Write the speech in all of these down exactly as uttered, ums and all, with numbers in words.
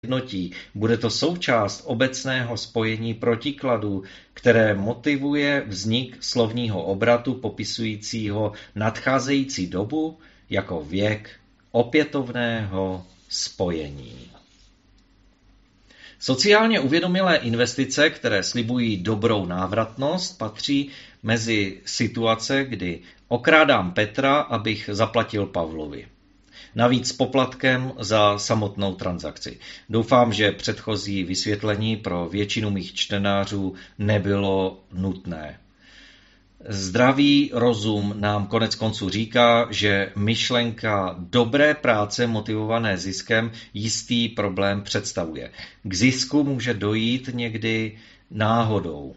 sjednotí. Bude to součást obecného spojení protikladů, které motivuje vznik slovního obratu popisujícího nadcházející dobu jako věk opětovného spojení. Sociálně uvědomilé investice, které slibují dobrou návratnost, patří mezi situace, kdy okrádám Petra, abych zaplatil Pavlovi. Navíc s poplatkem za samotnou transakci. Doufám, že předchozí vysvětlení pro většinu mých čtenářů nebylo nutné. Zdravý rozum nám konec konců říká, že myšlenka dobré práce motivované ziskem jistý problém představuje. K zisku může dojít někdy náhodou.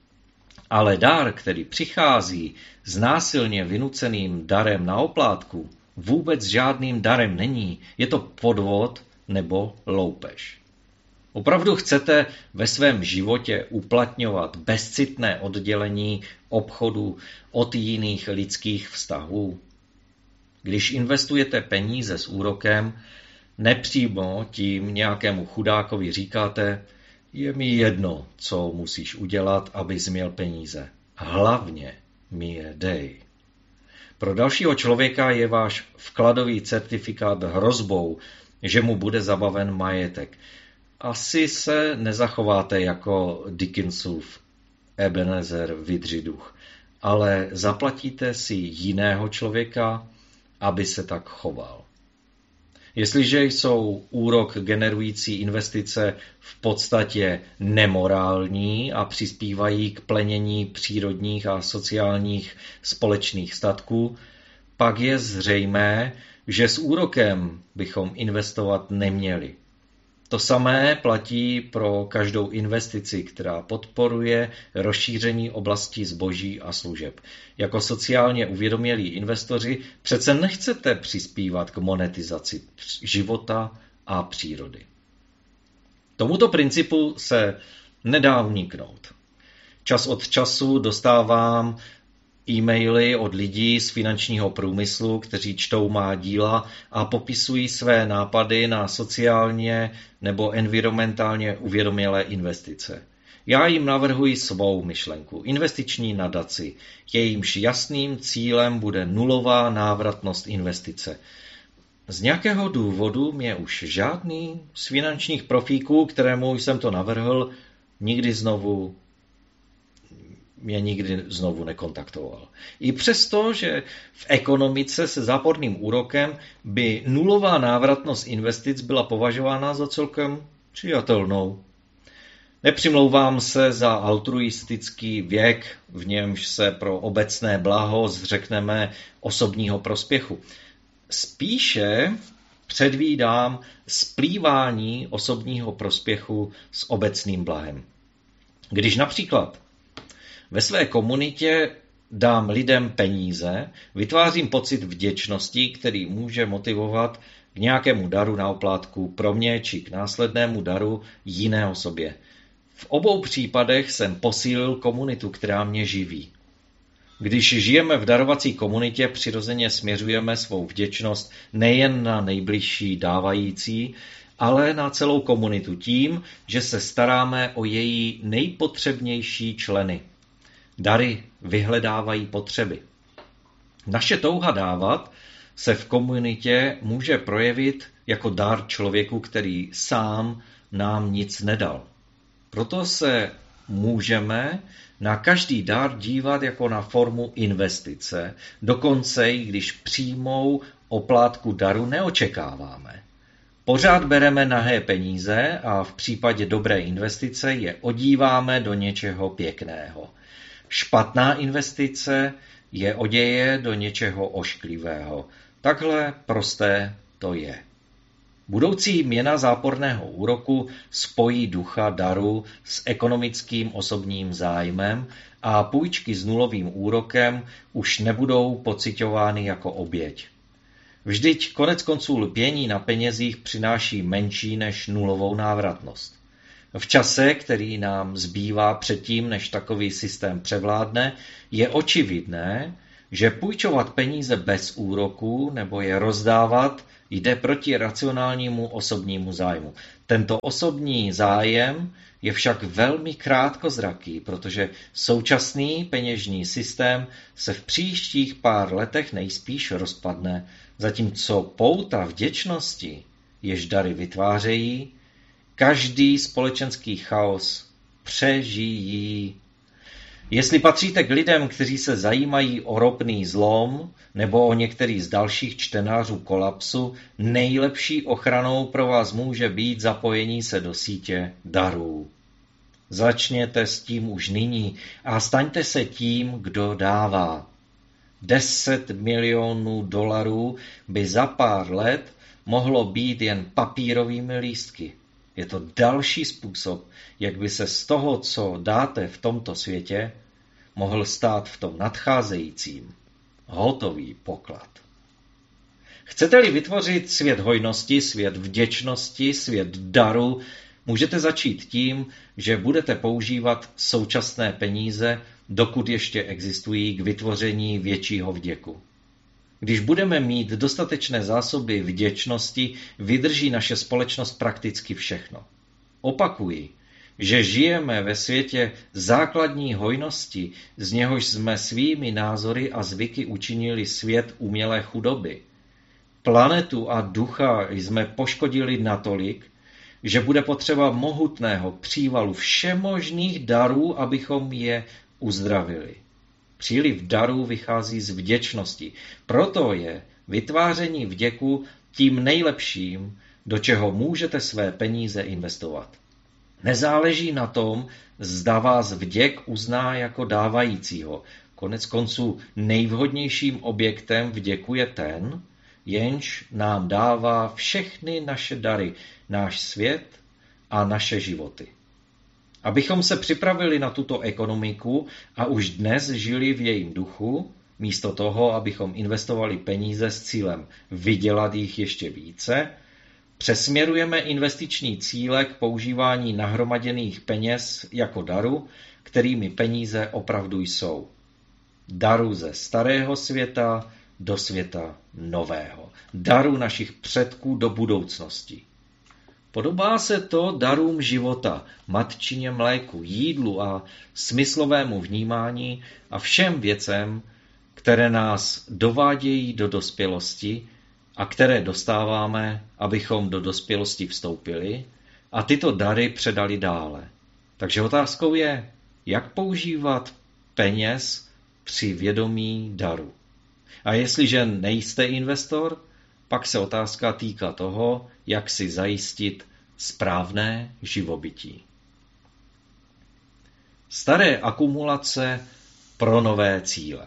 Ale dar, který přichází s násilně vynuceným darem na oplátku, vůbec žádným darem není. Je to podvod nebo loupež. Opravdu chcete ve svém životě uplatňovat bezcitné oddělení obchodu od jiných lidských vztahů? Když investujete peníze s úrokem, nepřímo tím nějakému chudákovi říkáte, je mi jedno, co musíš udělat, abys měl peníze. Hlavně mi je dej. Pro dalšího člověka je váš vkladový certifikát hrozbou, že mu bude zabaven majetek. Asi se nezachováte jako Dickensův Ebenezer Vydřiduch, ale zaplatíte si jiného člověka, aby se tak choval. Jestliže jsou úrok generující investice v podstatě nemorální a přispívají k plenění přírodních a sociálních společných statků, pak je zřejmé, že s úrokem bychom investovat neměli. To samé platí pro každou investici, která podporuje rozšíření oblasti zboží a služeb. Jako sociálně uvědomělí investoři přece nechcete přispívat k monetizaci života a přírody. Tomuto principu se nedá uniknout. Čas od času dostávám e-maily od lidí z finančního průmyslu, kteří čtou má díla a popisují své nápady na sociálně nebo environmentálně uvědomělé investice. Já jim navrhuji svou myšlenku, investiční nadaci. Jejímž jasným cílem bude nulová návratnost investice. Z nějakého důvodu mě už žádný z finančních profíků, kterému jsem to navrhl, nikdy znovu mě nikdy znovu nekontaktoval. I přesto, že v ekonomice se záporným úrokem by nulová návratnost investic byla považována za celkem přijatelnou. Nepřimlouvám se za altruistický věk, v němž se pro obecné blaho zřekneme osobního prospěchu. Spíše předvídám splývání osobního prospěchu s obecným blahem. Když například ve své komunitě dám lidem peníze, vytvářím pocit vděčnosti, který může motivovat k nějakému daru na oplátku pro mě či k následnému daru jiné osobě. V obou případech jsem posílil komunitu, která mě živí. Když žijeme v darovací komunitě, přirozeně směřujeme svou vděčnost nejen na nejbližší dávající, ale na celou komunitu tím, že se staráme o její nejpotřebnější členy. Dary vyhledávají potřeby. Naše touha dávat se v komunitě může projevit jako dar člověku, který sám nám nic nedal. Proto se můžeme na každý dar dívat jako na formu investice, dokonce i když přímou oplátku daru neočekáváme. Pořád bereme nahé peníze a v případě dobré investice je odíváme do něčeho pěkného. Špatná investice je oděje do něčeho ošklivého. Takhle prosté to je. Budoucí měna záporného úroku spojí ducha daru s ekonomickým osobním zájmem a půjčky s nulovým úrokem už nebudou pociťovány jako oběť. Vždyť konec konců lpění na penězích přináší menší než nulovou návratnost. V čase, který nám zbývá předtím, než takový systém převládne, je očividné, že půjčovat peníze bez úroku nebo je rozdávat jde proti racionálnímu osobnímu zájmu. Tento osobní zájem je však velmi krátkozraký, protože současný peněžní systém se v příštích pár letech nejspíš rozpadne, zatímco pouta vděčnosti, jež dary vytvářejí, každý společenský chaos přežijí. Jestli patříte k lidem, kteří se zajímají o ropný zlom nebo o některý z dalších čtenářů kolapsu, nejlepší ochranou pro vás může být zapojení se do sítě darů. Začněte s tím už nyní a staňte se tím, kdo dává. Deset milionů dolarů by za pár let mohlo být jen papírovými lístky. Je to další způsob, jak by se z toho, co dáte v tomto světě, mohl stát v tom nadcházejícím hotový poklad. Chcete-li vytvořit svět hojnosti, svět vděčnosti, svět daru, můžete začít tím, že budete používat současné peníze, dokud ještě existují, k vytvoření většího vděku. Když budeme mít dostatečné zásoby vděčnosti, vydrží naše společnost prakticky všechno. Opakuji, že žijeme ve světě základní hojnosti, z něhož jsme svými názory a zvyky učinili svět umělé chudoby. Planetu a ducha jsme poškodili natolik, že bude potřeba mohutného přívalu všemožných darů, abychom je uzdravili. Příliv darů vychází z vděčnosti. Proto je vytváření vděku tím nejlepším, do čeho můžete své peníze investovat. Nezáleží na tom, zda vás vděk uzná jako dávajícího. Konec konců nejvhodnějším objektem vděku je ten, jenž nám dává všechny naše dary, náš svět a naše životy. Abychom se připravili na tuto ekonomiku a už dnes žili v jejím duchu, místo toho, abychom investovali peníze s cílem vydělat jich ještě více, přesměrujeme investiční cíle k používání nahromaděných peněz jako daru, kterými peníze opravdu jsou. Daru ze starého světa do světa nového. Daru našich předků do budoucnosti. Podobá se to darům života, matčině mléku, jídlu a smyslovému vnímání a všem věcem, které nás dovádějí do dospělosti a které dostáváme, abychom do dospělosti vstoupili a tyto dary předali dále. Takže otázkou je, jak používat peněz při vědomí daru. A jestliže nejste investor, pak se otázka týká toho, jak si zajistit správné živobytí. Staré akumulace pro nové cíle.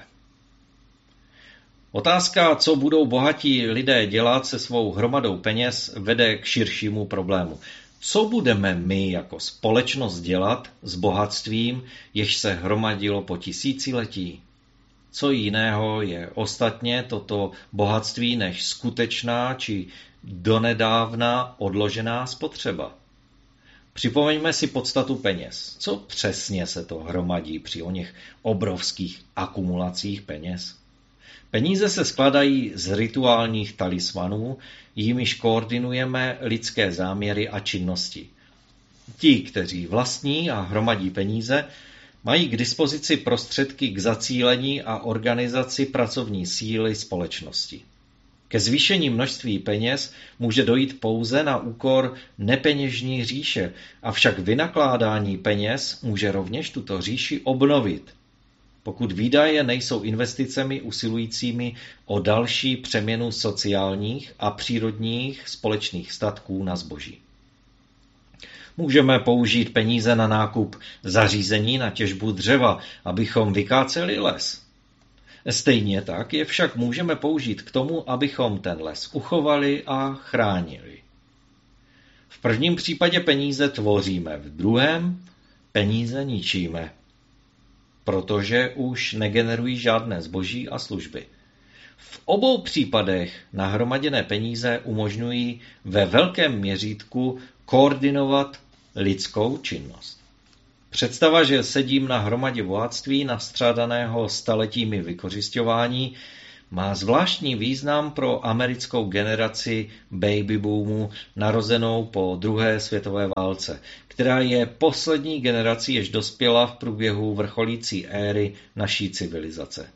Otázka, co budou bohatí lidé dělat se svou hromadou peněz, vede k širšímu problému. Co budeme my jako společnost dělat s bohatstvím, jež se hromadilo po tisíciletí? Co jiného je ostatně toto bohatství než skutečná či donedávna odložená spotřeba? Připomeňme si podstatu peněz. Co přesně se to hromadí při oněch obrovských akumulacích peněz? Peníze se skladají z rituálních talismanů, jimiž koordinujeme lidské záměry a činnosti. Ti, kteří vlastní a hromadí peníze, mají k dispozici prostředky k zacílení a organizaci pracovní síly společnosti. Ke zvýšení množství peněz může dojít pouze na úkor nepeněžní říše, avšak vynakládání peněz může rovněž tuto říši obnovit, pokud výdaje nejsou investicemi usilujícími o další přeměnu sociálních a přírodních společných statků na zboží. Můžeme použít peníze na nákup zařízení na těžbu dřeva, abychom vykáceli les. Stejně tak je však můžeme použít k tomu, abychom ten les uchovali a chránili. V prvním případě peníze tvoříme, v druhém peníze ničíme, protože už negenerují žádné zboží a služby. V obou případech nahromaděné peníze umožňují ve velkém měřítku koordinovat lidskou činnost. Představa, že sedím na hromadě bohatství nastřádaného staletími vykořisťování, má zvláštní význam pro americkou generaci baby boomu narozenou po druhé světové válce, která je poslední generací, jež dospěla v průběhu vrcholící éry naší civilizace.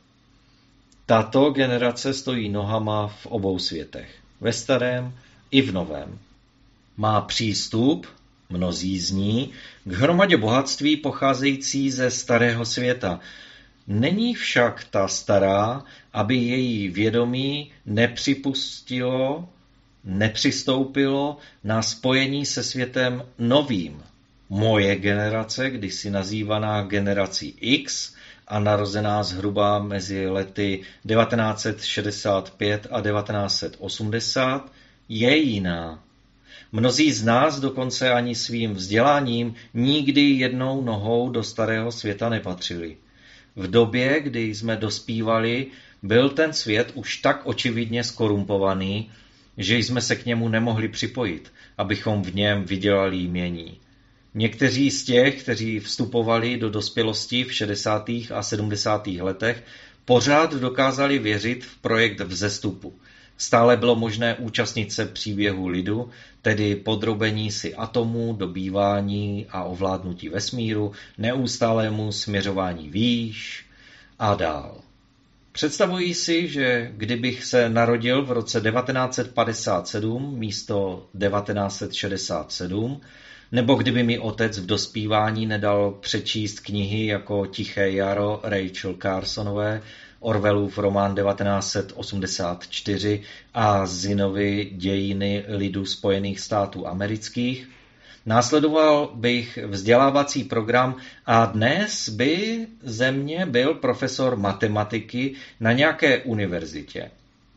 Tato generace stojí nohama v obou světech, ve starém i v novém. Má přístup, mnozí z ní, k hromadě bohatství pocházející ze starého světa. Není však ta stará, aby její vědomí nepřipustilo, nepřistoupilo na spojení se světem novým. Moje generace, kdysi nazývaná generací X a narozená zhruba mezi lety devatenáct set šedesát pět a devatenáct set osmdesát, je jiná. Mnozí z nás dokonce ani svým vzděláním nikdy jednou nohou do starého světa nepatřili. V době, kdy jsme dospívali, byl ten svět už tak očividně skorumpovaný, že jsme se k němu nemohli připojit, abychom v něm vydělali jmění. Někteří z těch, kteří vstupovali do dospělosti v šedesátých a sedmdesátých letech, pořád dokázali věřit v projekt vzestupu. Stále bylo možné účastnit se příběhu lidu, tedy podrobení si atomů, dobývání a ovládnutí vesmíru, neustálému směřování výš a dál. Představuji si, že kdybych se narodil v roce devatenáct set padesát sedm místo devatenáct set šedesát sedm, nebo kdyby mi otec v dospívání nedal přečíst knihy jako Tiché jaro Rachel Carsonové, Orwellův román devatenáct set osmdesát čtyři a Zinnovy Dějiny lidu Spojených států amerických, následoval bych vzdělávací program a dnes by ze mě byl profesor matematiky na nějaké univerzitě.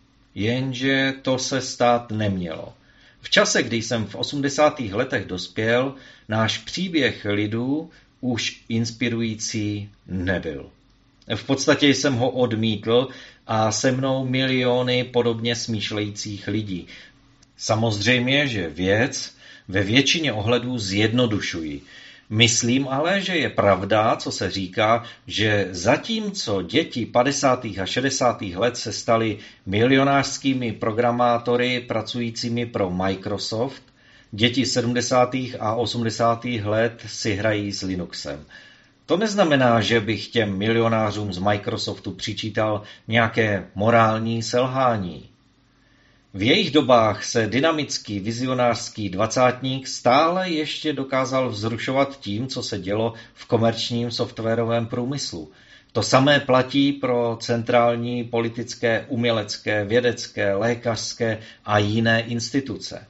Jenže to se stát nemělo. V čase, kdy jsem v osmdesátých letech dospěl, náš příběh lidu už inspirující nebyl. V podstatě jsem ho odmítl a se mnou miliony podobně smýšlejících lidí. Samozřejmě, že věc ve většině ohledů zjednodušuji. Myslím ale, že je pravda, co se říká, že zatímco děti padesátých a šedesátých let se staly milionářskými programátory pracujícími pro Microsoft, děti sedmdesátých a osmdesátých let si hrají s Linuxem. To neznamená, že bych těm milionářům z Microsoftu přičítal nějaké morální selhání. V jejich dobách se dynamický vizionářský dvacátník stále ještě dokázal vzrušovat tím, co se dělo v komerčním softwarovém průmyslu. To samé platí pro centrální politické, umělecké, vědecké, lékařské a jiné instituce.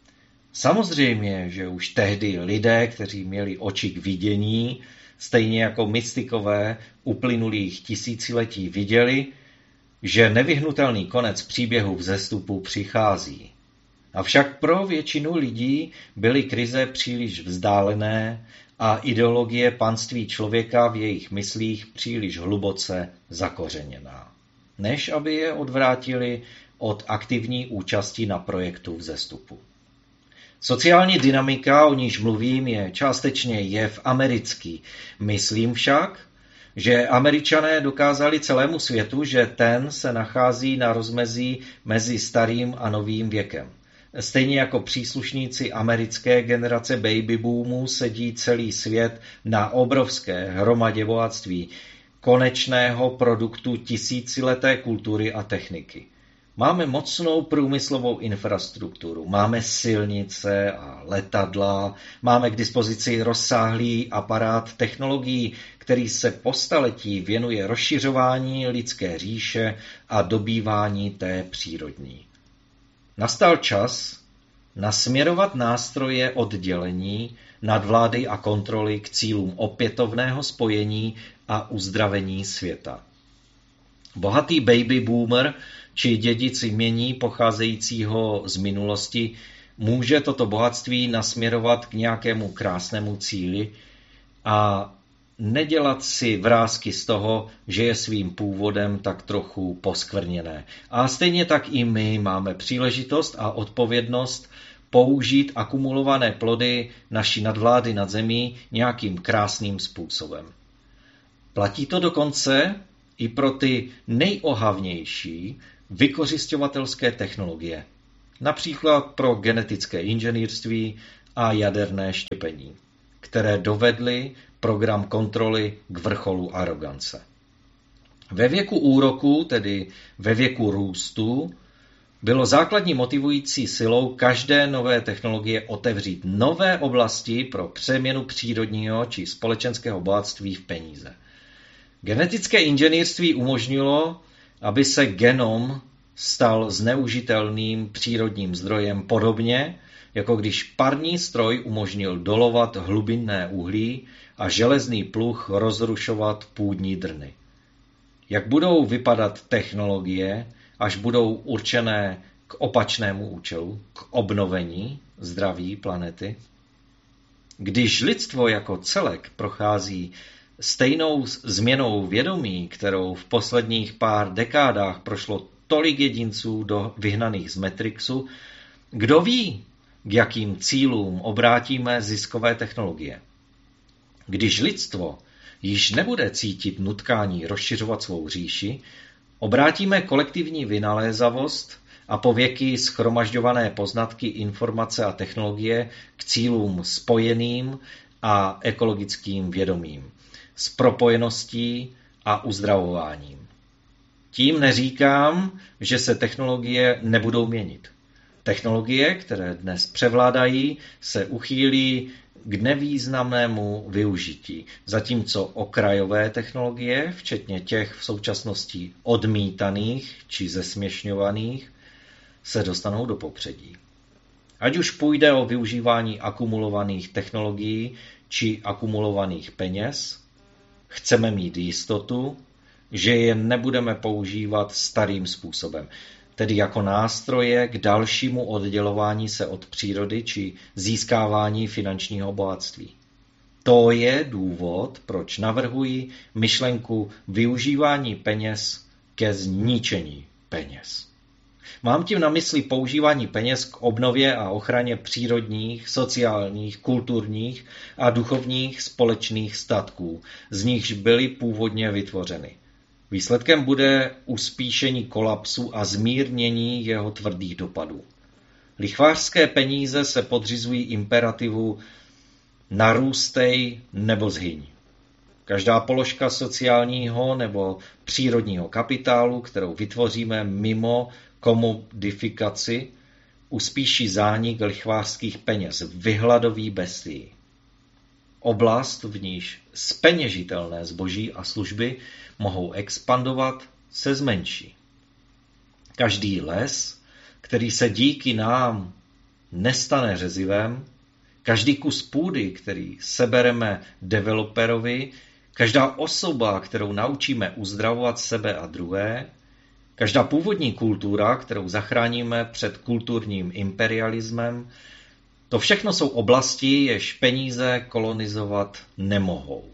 Samozřejmě, že už tehdy lidé, kteří měli oči k vidění, stejně jako mystikové uplynulých tisíciletí viděli, že nevyhnutelný konec příběhu vzestupu přichází. Avšak pro většinu lidí byly krize příliš vzdálené a ideologie panství člověka v jejich myslích příliš hluboce zakořeněná, než aby je odvrátili od aktivní účasti na projektu vzestupu. Sociální dynamika, o níž mluvím, je částečně jev americký. Myslím však, že Američané dokázali celému světu, že ten se nachází na rozmezí mezi starým a novým věkem. Stejně jako příslušníci americké generace baby boomu sedí celý svět na obrovské hromadě bohatství, konečného produktu tisícileté kultury a techniky. Máme mocnou průmyslovou infrastrukturu, máme silnice a letadla, máme k dispozici rozsáhlý aparát technologií, který se po staletí věnuje rozšiřování lidské říše a dobývání té přírodní. Nastal čas nasměrovat nástroje oddělení, nadvlády a kontroly k cílům opětovného spojení a uzdravení světa. Bohatý baby boomer či dědic jmění pocházejícího z minulosti může toto bohatství nasměrovat k nějakému krásnému cíli a nedělat si vrásky z toho, že je svým původem tak trochu poskvrněné. A stejně tak i my máme příležitost a odpovědnost použít akumulované plody naší nadvlády nad zemí nějakým krásným způsobem. Platí to dokonce i pro ty nejohavnější vykořisťovatelské technologie, například pro genetické inženýrství a jaderné štěpení, které dovedly program kontroly k vrcholu arogance. Ve věku úroku, tedy ve věku růstu, bylo základní motivující silou každé nové technologie otevřít nové oblasti pro přeměnu přírodního či společenského bohatství v peníze. Genetické inženýrství umožnilo, aby se genom stal zneužitelným přírodním zdrojem podobně, jako když parní stroj umožnil dolovat hlubinné uhlí a železný pluh rozrušovat půdní drny. Jak budou vypadat technologie, až budou určené k opačnému účelu, k obnovení zdraví planety? Když lidstvo jako celek prochází stejnou změnou vědomí, kterou v posledních pár dekádách prošlo tolik jedinců do vyhnaných z Matrixu, kdo ví, k jakým cílům obrátíme ziskové technologie? Když lidstvo již nebude cítit nutkání rozšiřovat svou říši, obrátíme kolektivní vynalézavost a pověky shromažďované poznatky, informace a technologie k cílům spojeným a ekologickým vědomím, s propojeností a uzdravováním. Tím neříkám, že se technologie nebudou měnit. Technologie, které dnes převládají, se uchýlí k nevýznamnému využití, zatímco okrajové technologie, včetně těch v současnosti odmítaných či zesměšňovaných, se dostanou do popředí. Ať už půjde o využívání akumulovaných technologií či akumulovaných peněz, chceme mít jistotu, že je nebudeme používat starým způsobem, tedy jako nástroje k dalšímu oddělování se od přírody či získávání finančního bohatství. To je důvod, proč navrhuji myšlenku využívání peněz ke zničení peněz. Mám tím na mysli používání peněz k obnově a ochraně přírodních, sociálních, kulturních a duchovních společných statků, z nichž byly původně vytvořeny. Výsledkem bude uspíšení kolapsu a zmírnění jeho tvrdých dopadů. Lichvářské peníze se podřizují imperativu narůstej nebo zhyň. Každá položka sociálního nebo přírodního kapitálu, kterou vytvoříme mimo komodifikaci, uspíší zánik lichvářských peněz, vyhladoví bestii. Oblast, v níž zpeněžitelné zboží a služby mohou expandovat, se zmenší. Každý les, který se díky nám nestane řezivem, každý kus půdy, který sebereme developerovi, každá osoba, kterou naučíme uzdravovat sebe a druhé, každá původní kultura, kterou zachráníme před kulturním imperialismem, to všechno jsou oblasti, jež peníze kolonizovat nemohou.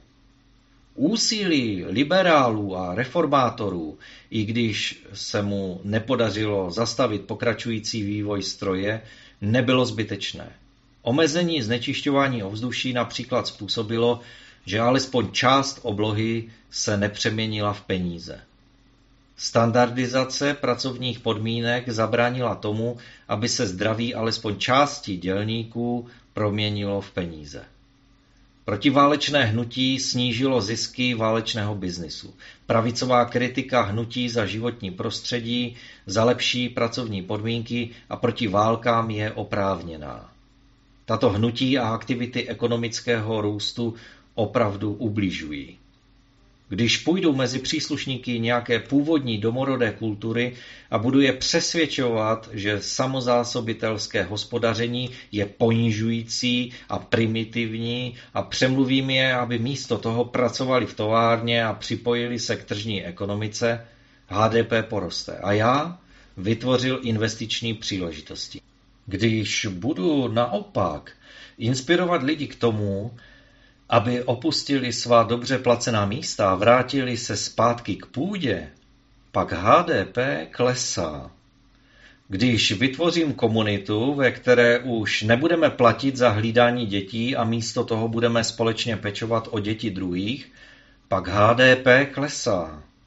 Úsilí liberálů a reformátorů, i když se mu nepodařilo zastavit pokračující vývoj stroje, nebylo zbytečné. Omezení znečišťování ovzduší například způsobilo, že alespoň část oblohy se nepřeměnila v peníze. Standardizace pracovních podmínek zabránila tomu, aby se zdraví alespoň části dělníků proměnilo v peníze. Protiválečné hnutí snížilo zisky válečného biznisu. Pravicová kritika hnutí za životní prostředí, za lepší pracovní podmínky a proti válkám je oprávněná. Tato hnutí a aktivity ekonomického růstu opravdu ubližují. Když půjdu mezi příslušníky nějaké původní domorodé kultury a budu je přesvědčovat, že samozásobitelské hospodaření je ponižující a primitivní a přemluvím je, aby místo toho pracovali v továrně a připojili se k tržní ekonomice, H D P poroste. A já vytvořil investiční příležitosti. Když budu naopak inspirovat lidi k tomu, aby opustili svá dobře placená místa a vrátili se zpátky k půdě, pak H D P klesá. Když vytvořím komunitu, ve které už nebudeme platit za hlídání dětí a místo toho budeme společně pečovat o děti druhých, pak H D P klesá.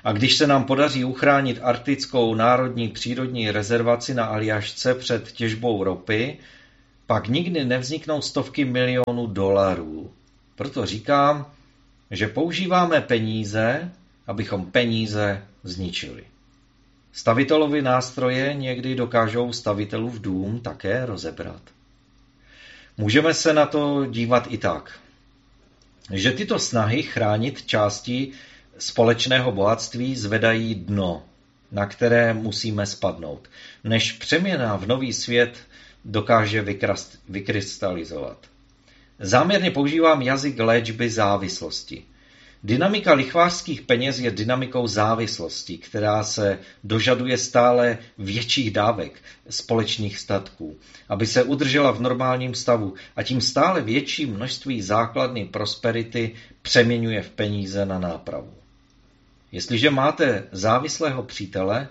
A když se nám podaří uchránit arktickou národní přírodní rezervaci na Aljašce před těžbou ropy, pak nikdy nevzniknou stovky milionů dolarů. Proto říkám, že používáme peníze, abychom peníze zničili. Stavitelovi nástroje někdy dokážou stavitelův dům také rozebrat. Můžeme se na to dívat i tak, že tyto snahy chránit části společného bohatství zvedají dno, na které musíme spadnout, než přeměna v nový svět dokáže vykrystalizovat. Záměrně používám jazyk léčby závislosti. Dynamika lichvářských peněz je dynamikou závislosti, která se dožaduje stále větších dávek společných statků, aby se udržela v normálním stavu, a tím stále větší množství základny prosperity přeměňuje v peníze na nápravu. Jestliže máte závislého přítele,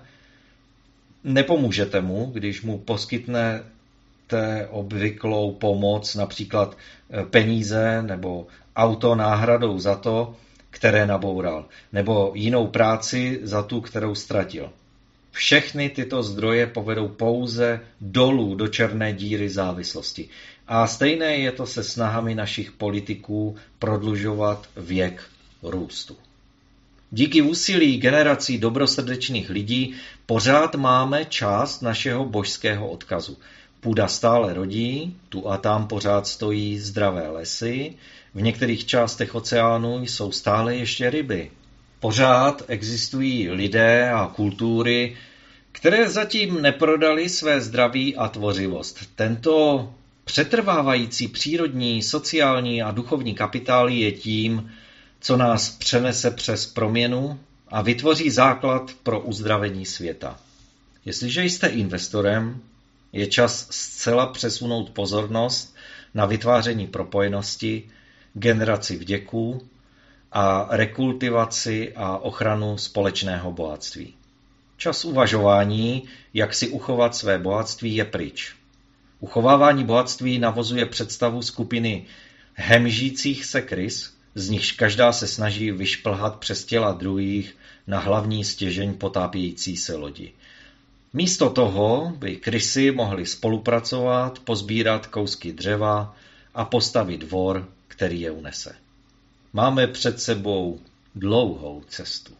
nepomůžete mu, když mu poskytnete obvyklou pomoc, například peníze nebo auto náhradou za to, které naboural, nebo jinou práci za tu, kterou ztratil. Všechny tyto zdroje povedou pouze dolů do černé díry závislosti. A stejné je to se snahami našich politiků prodlužovat věk růstu. Díky úsilí generací dobrosrdečných lidí pořád máme část našeho božského odkazu. Půda stále rodí, tu a tam pořád stojí zdravé lesy, v některých částech oceánu jsou stále ještě ryby. Pořád existují lidé a kultury, které zatím neprodali své zdraví a tvořivost. Tento přetrvávající přírodní, sociální a duchovní kapitál je tím, co nás přenese přes proměnu a vytvoří základ pro uzdravení světa. Jestliže jste investorem, je čas zcela přesunout pozornost na vytváření propojenosti, generaci vděků a rekultivaci a ochranu společného bohatství. Čas uvažování, jak si uchovat své bohatství, je pryč. Uchovávání bohatství navozuje představu skupiny hemžících se krys, z nichž každá se snaží vyšplhat přes těla druhých na hlavní stěžeň potápějící se lodi. Místo toho by krysy mohly spolupracovat, pozbírat kousky dřeva a postavit dvor, který je unese. Máme před sebou dlouhou cestu.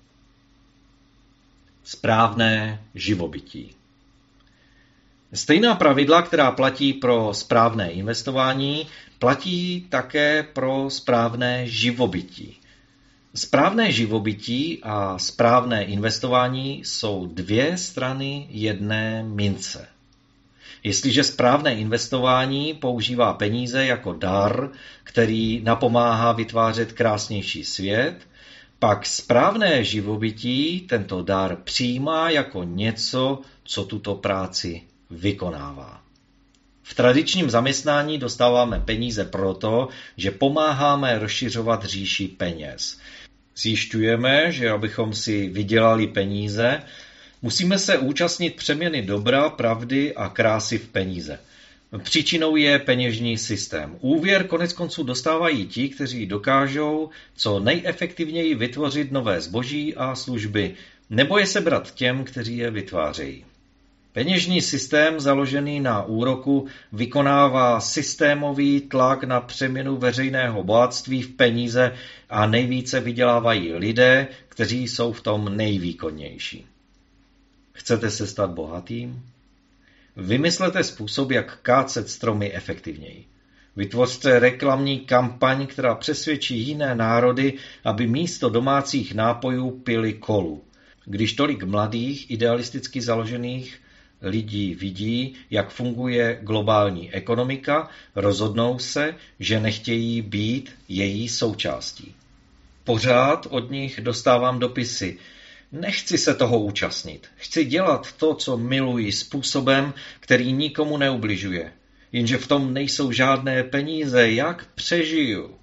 Správné živobytí. Stejná pravidla, která platí pro správné investování, platí také pro správné živobytí. Správné živobytí a správné investování jsou dvě strany jedné mince. Jestliže správné investování používá peníze jako dar, který napomáhá vytvářet krásnější svět, pak správné živobytí tento dar přijímá jako něco, co tuto práci vykonává. V tradičním zaměstnání dostáváme peníze proto, že pomáháme rozšiřovat říši peněz. Zjišťujeme, že abychom si vydělali peníze, musíme se účastnit přeměny dobra, pravdy a krásy v peníze. Příčinou je peněžní systém. Úvěr koneckonců dostávají ti, kteří dokážou co nejefektivněji vytvořit nové zboží a služby, nebo je sebrat těm, kteří je vytvářejí. Peněžní systém založený na úroku vykonává systémový tlak na přeměnu veřejného bohatství v peníze a nejvíce vydělávají lidé, kteří jsou v tom nejvýkonnější. Chcete se stát bohatým? Vymyslete způsob, jak kácet stromy efektivněji. Vytvořte reklamní kampaň, která přesvědčí jiné národy, aby místo domácích nápojů pili kolu. Když tolik mladých, idealisticky založených lidí vidí, jak funguje globální ekonomika, rozhodnou se, že nechtějí být její součástí. Pořád od nich dostávám dopisy. Nechci se toho účastnit. Chci dělat to, co miluji, způsobem, který nikomu neubližuje. Jenže v tom nejsou žádné peníze. Jak přežiju?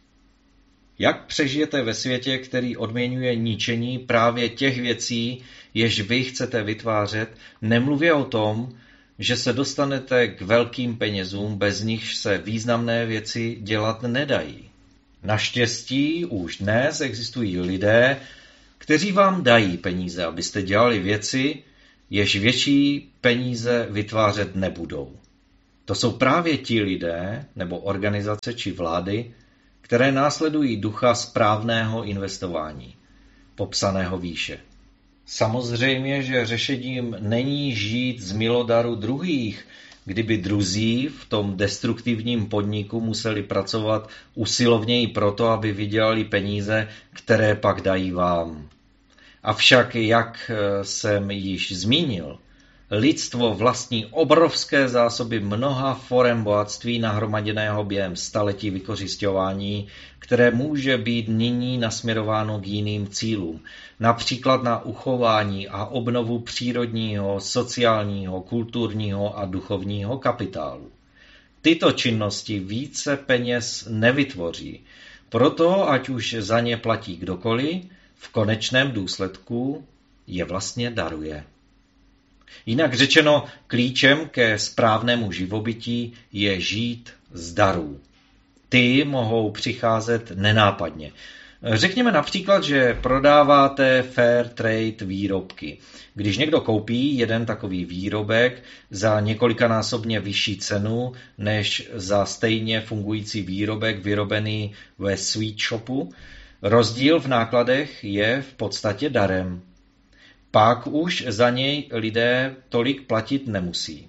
Jak přežijete ve světě, který odměňuje ničení právě těch věcí, jež vy chcete vytvářet, nemluvě o tom, že se dostanete k velkým penězům, bez nichž se významné věci dělat nedají. Naštěstí už dnes existují lidé, kteří vám dají peníze, abyste dělali věci, jež větší peníze vytvářet nebudou. To jsou právě ti lidé nebo organizace či vlády, které následují ducha správného investování, popsaného výše. Samozřejmě, že řešením není žít z milodaru druhých, kdyby druzí v tom destruktivním podniku museli pracovat usilovněji proto, aby vydělali peníze, které pak dají vám. Avšak, jak jsem již zmínil, lidstvo vlastní obrovské zásoby mnoha forem bohatství nahromaděného během staletí vykořisťování, které může být nyní nasměrováno k jiným cílům, například na uchování a obnovu přírodního, sociálního, kulturního a duchovního kapitálu. Tyto činnosti více peněz nevytvoří, proto ať už za ně platí kdokoliv, v konečném důsledku je vlastně daruje. Jinak řečeno, klíčem ke správnému živobytí je žít z darů. Ty mohou přicházet nenápadně. Řekněme například, že prodáváte fair trade výrobky. Když někdo koupí jeden takový výrobek za několikanásobně vyšší cenu než za stejně fungující výrobek vyrobený ve sweet shopu, rozdíl v nákladech je v podstatě darem. Pak už za něj lidé tolik platit nemusí.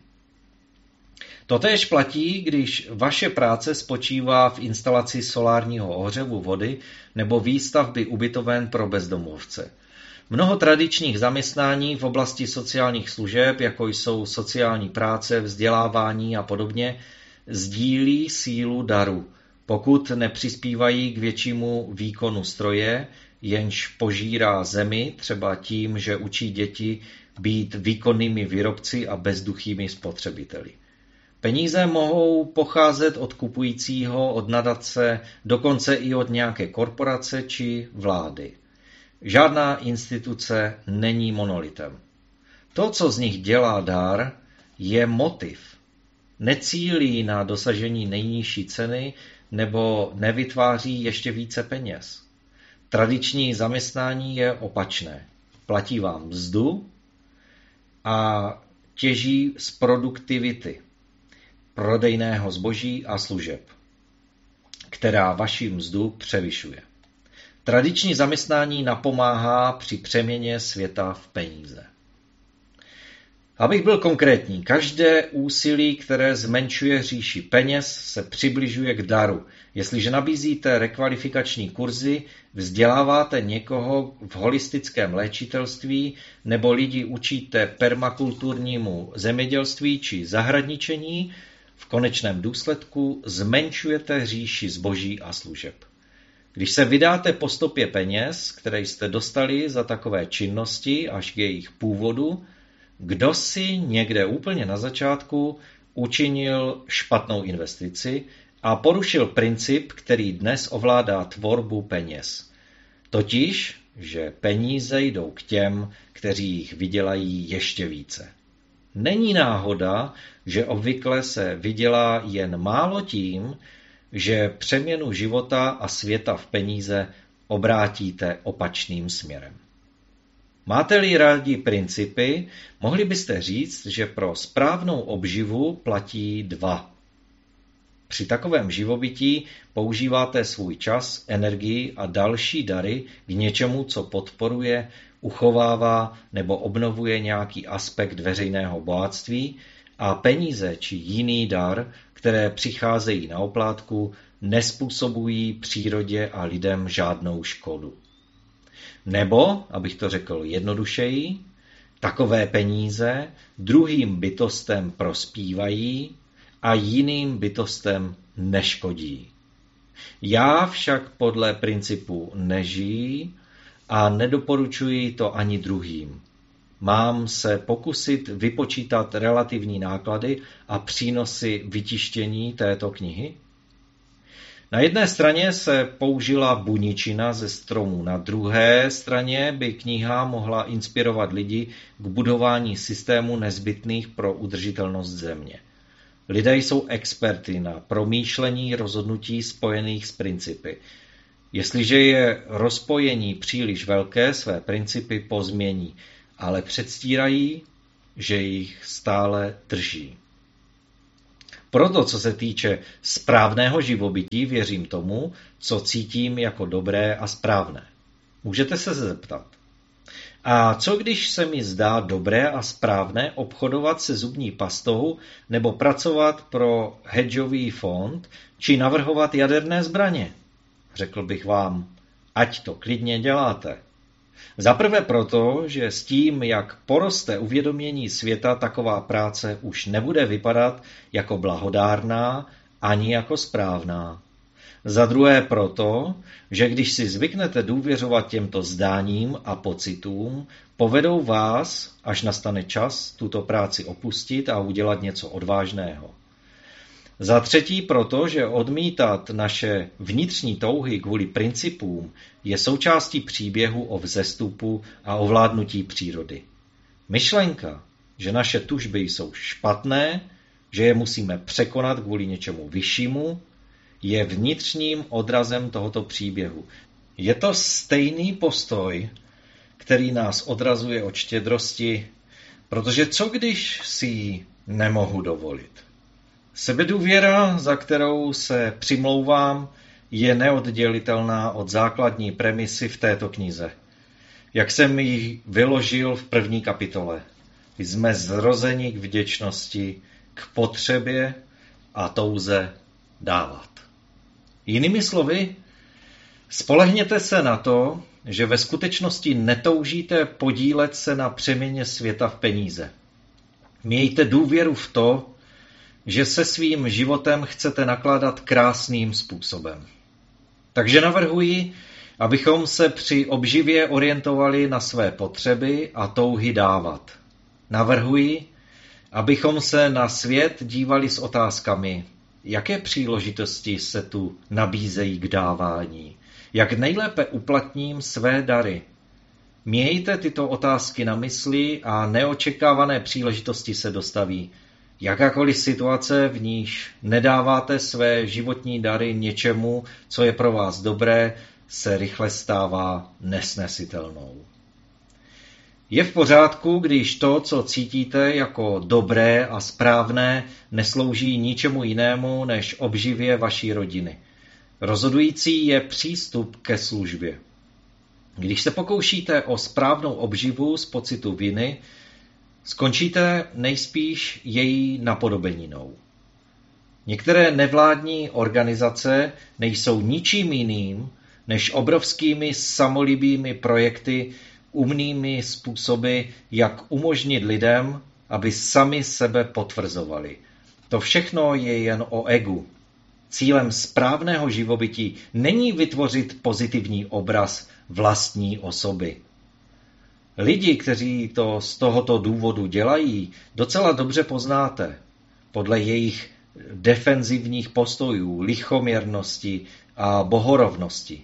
Totéž platí, když vaše práce spočívá v instalaci solárního ohřevu vody nebo výstavby ubytoven pro bezdomovce. Mnoho tradičních zaměstnání v oblasti sociálních služeb, jako jsou sociální práce, vzdělávání a podobně, sdílí sílu daru, pokud nepřispívají k většímu výkonu stroje, jenž požírá zemi, třeba tím, že učí děti být výkonnými výrobci a bezduchými spotřebiteli. Peníze mohou pocházet od kupujícího, od nadace, dokonce i od nějaké korporace či vlády. Žádná instituce není monolitem. To, co z nich dělá dar, je motiv. Necílí na dosažení nejnižší ceny nebo nevytváří ještě více peněz. Tradiční zaměstnání je opačné. Platí vám mzdu a těží z produktivity, prodejného zboží a služeb, která vaši mzdu převyšuje. Tradiční zaměstnání napomáhá při přeměně světa v peníze. Abych byl konkrétní, každé úsilí, které zmenšuje říši peněz, se přibližuje k daru. Jestliže nabízíte rekvalifikační kurzy, vzděláváte někoho v holistickém léčitelství nebo lidi učíte permakulturnímu zemědělství či zahradničení, v konečném důsledku zmenšujete říši zboží a služeb. Když se vydáte po stopě peněz, které jste dostali za takové činnosti až k jejich původu, kdo si někde úplně na začátku učinil špatnou investici a porušil princip, který dnes ovládá tvorbu peněz. Totiž, že peníze jdou k těm, kteří jich vydělají ještě více. Není náhoda, že obvykle se vydělá jen málo tím, že přeměnu života a světa v peníze obrátíte opačným směrem. Máte-li rádi principy, mohli byste říct, že pro správnou obživu platí dva. Při takovém živobytí používáte svůj čas, energii a další dary k něčemu, co podporuje, uchovává nebo obnovuje nějaký aspekt veřejného bohatství a peníze či jiný dar, které přicházejí na oplátku, nespůsobují přírodě a lidem žádnou škodu. Nebo, abych to řekl jednodušeji, takové peníze druhým bytostem prospívají a jiným bytostem neškodí. Já však podle principu nežijí a nedoporučuji to ani druhým. Mám se pokusit vypočítat relativní náklady a přínosy vytištění této knihy? Na jedné straně se použila buničina ze stromů, na druhé straně by kniha mohla inspirovat lidi k budování systémů nezbytných pro udržitelnost země. Lidé jsou experty na promýšlení rozhodnutí spojených s principy. Jestliže je rozpojení příliš velké, své principy pozmění, ale předstírají, že jich stále drží. Proto, co se týče správného živobytí, věřím tomu, co cítím jako dobré a správné. Můžete se zeptat. A co když se mi zdá dobré a správné obchodovat se zubní pastou nebo pracovat pro hedžový fond či navrhovat jaderné zbraně? Řekl bych vám, ať to klidně děláte. Zaprvé proto, že s tím, jak poroste uvědomění světa, taková práce už nebude vypadat jako blahodárná ani jako správná. Za druhé proto, že když si zvyknete důvěřovat těmto zdáním a pocitům, povedou vás, až nastane čas, tuto práci opustit a udělat něco odvážného. Za třetí proto, že odmítat naše vnitřní touhy kvůli principům je součástí příběhu o vzestupu a ovládnutí přírody. Myšlenka, že naše tužby jsou špatné, že je musíme překonat kvůli něčemu vyššímu, je vnitřním odrazem tohoto příběhu. Je to stejný postoj, který nás odrazuje od štědrosti, protože co když si ji nemohu dovolit? Sebedůvěra, za kterou se přimlouvám, je neoddělitelná od základní premisy v této knize. Jak jsem ji vyložil v první kapitole. Jsme zrozeni k vděčnosti, k potřebě a touze dávat. Jinými slovy, spolehněte se na to, že ve skutečnosti netoužíte podílet se na přeměně světa v peníze. Mějte důvěru v to, že se svým životem chcete nakládat krásným způsobem. Takže navrhuji, abychom se při obživě orientovali na své potřeby a touhy dávat. Navrhuji, abychom se na svět dívali s otázkami, jaké příležitosti se tu nabízejí k dávání, jak nejlépe uplatním své dary. Mějte tyto otázky na mysli a neočekávané příležitosti se dostaví. Jakákoliv situace, v níž nedáváte své životní dary něčemu, co je pro vás dobré, se rychle stává nesnesitelnou. Je v pořádku, když to, co cítíte jako dobré a správné, neslouží ničemu jinému než obživě vaší rodiny. Rozhodující je přístup ke službě. Když se pokoušíte o správnou obživu z pocitu viny, skončíte nejspíš její napodobeninou. Některé nevládní organizace nejsou ničím jiným než obrovskými samolibými projekty, umnými způsoby, jak umožnit lidem, aby sami sebe potvrzovali. To všechno je jen o egu. Cílem správného živobytí není vytvořit pozitivní obraz vlastní osoby. Lidi, kteří to z tohoto důvodu dělají, docela dobře poznáte. Podle jejich defenzivních postojů, lichoměrnosti a bohorovnosti.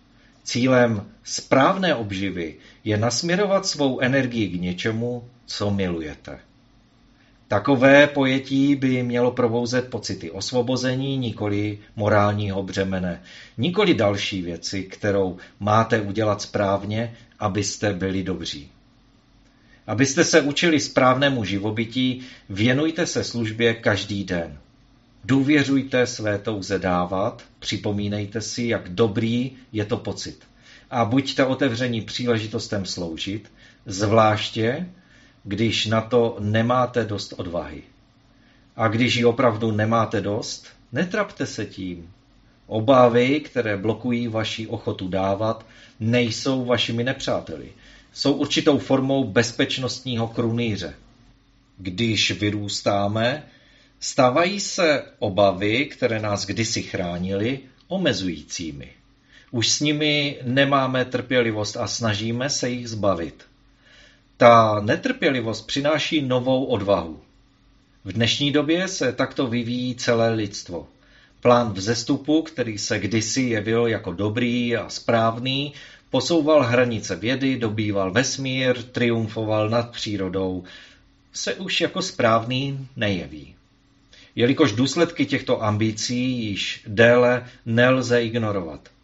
Cílem správné obživy je nasměrovat svou energii k něčemu, co milujete. Takové pojetí by mělo probouzet pocity osvobození, nikoli morálního břemene, nikoli další věci, kterou máte udělat správně, abyste byli dobří. Abyste se učili správnému živobytí, věnujte se službě každý den. Důvěřujte své touze dávat, připomínejte si, jak dobrý je to pocit. A buďte otevření příležitostem sloužit, zvláště, když na to nemáte dost odvahy. A když ji opravdu nemáte dost, netrapte se tím. Obavy, které blokují vaši ochotu dávat, nejsou vašimi nepřáteli. Jsou určitou formou bezpečnostního krunýře. Když vyrůstáme, stávají se obavy, které nás kdysi chránily, omezujícími. Už s nimi nemáme trpělivost a snažíme se jich zbavit. Ta netrpělivost přináší novou odvahu. V dnešní době se takto vyvíjí celé lidstvo. Plán vzestupu, který se kdysi jevil jako dobrý a správný, posouval hranice vědy, dobýval vesmír, triumfoval nad přírodou, se už jako správný nejeví. Jelikož důsledky těchto ambicí již déle nelze ignorovat.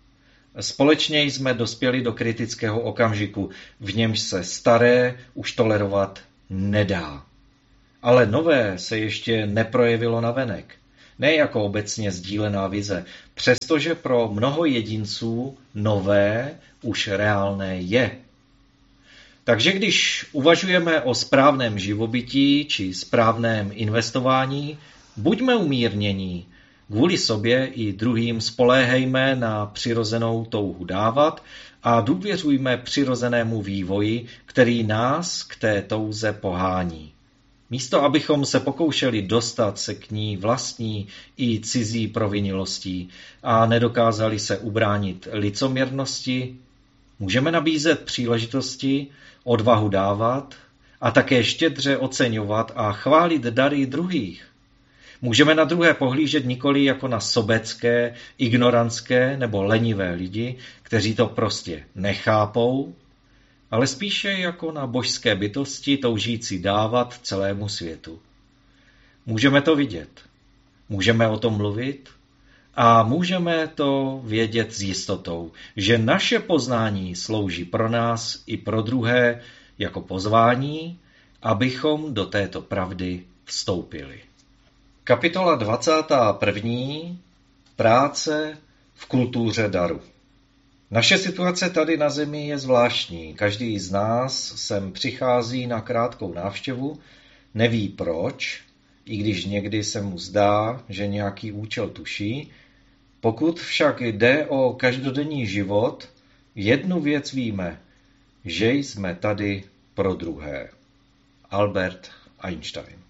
Společně jsme dospěli do kritického okamžiku, v němž se staré už tolerovat nedá. Ale nové se ještě neprojevilo navenek, ne jako obecně sdílená vize, přestože pro mnoho jedinců nové už reálné je. Takže když uvažujeme o správném živobytí či správném investování, buďme umírnění. Kvůli sobě i druhým spoléhejme na přirozenou touhu dávat a důvěřujme přirozenému vývoji, který nás k té touze pohání. Místo abychom se pokoušeli dostat se k ní vlastní i cizí provinilostí a nedokázali se ubránit licoměrnosti, můžeme nabízet příležitosti, odvahu dávat a také štědře oceňovat a chválit dary druhých. Můžeme na druhé pohlížet nikoli jako na sobecké, ignorantské nebo lenivé lidi, kteří to prostě nechápou, ale spíše jako na božské bytosti toužící dávat celému světu. Můžeme to vidět, můžeme o tom mluvit a můžeme to vědět s jistotou, že naše poznání slouží pro nás i pro druhé jako pozvání, abychom do této pravdy vstoupili. Kapitola dvacátá první. Práce v kultuře daru. Naše situace tady na zemi je zvláštní. Každý z nás sem přichází na krátkou návštěvu, neví proč, i když někdy se mu zdá, že nějaký účel tuší. Pokud však jde o každodenní život, jednu věc víme, že jsme tady pro druhé. Albert Einstein.